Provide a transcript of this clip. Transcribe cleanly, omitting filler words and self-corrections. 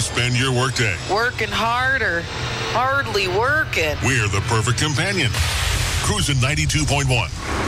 spend your workday? Working hard or hardly working? We're the perfect companion. Cruising 92.1.